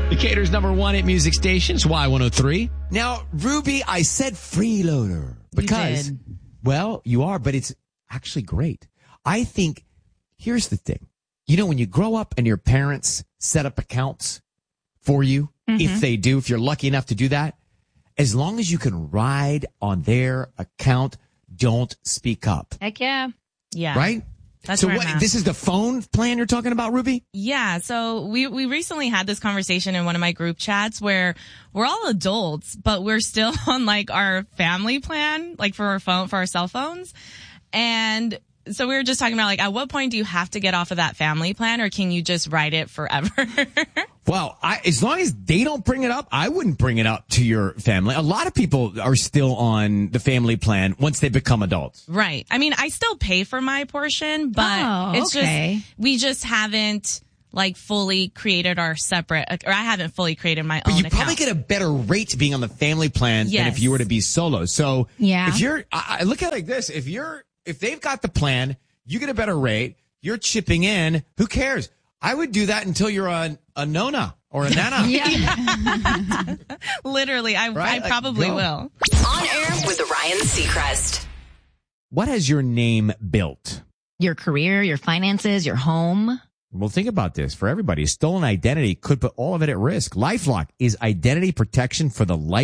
Decatur's #1 hit music stations, Y103. Now, Ruby, I said freeloader because, well, you are, but it's actually great. I think, here's the thing. You know, when you grow up and your parents set up accounts for you, if they do, if you're lucky enough to do that, as long as you can ride on their account, don't speak up. Heck yeah. Yeah. Right? That's so where what, I'm at. this is the phone plan you're talking about, Ruby? Yeah. So we recently had this conversation in one of my group chats where we're all adults, but we're still on like our family plan, like for our cell phones. And so we were just talking about like, at what point do you have to get off of that family plan, or can you just ride it forever? Well, as long as they don't bring it up, I wouldn't bring it up to your family. A lot of people are still on the family plan once they become adults. Right. I mean, I still pay for my portion, but it's just, we just haven't like fully created our separate, or I haven't fully created my own But you account. probably get a better rate being on the family plan than if you were to be solo. So if you're, I look at it like this, if they've got the plan, you get a better rate, you're chipping in, who cares? I would do that until you're a Nona or a Nana. Literally, I probably will. On air with Ryan Seacrest. What has your name built? Your career, your finances, your home. Well, think about this. For everybody, stolen identity could put all of it at risk. LifeLock is identity protection for the life.